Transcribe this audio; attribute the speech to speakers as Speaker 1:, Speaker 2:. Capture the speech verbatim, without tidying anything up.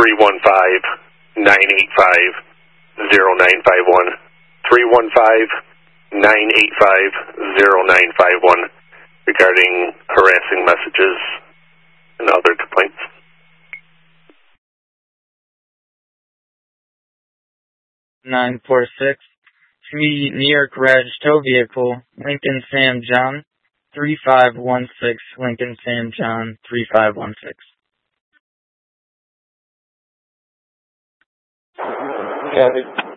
Speaker 1: three one five, nine eight five, zero nine five one. three one five, nine eight five, zero nine five one regarding harassing messages and other complaints.
Speaker 2: nine four six, three New York Reg tow vehicle, Lincoln Sam John, three five one six, Lincoln Sam John, three five one six.
Speaker 3: Got it.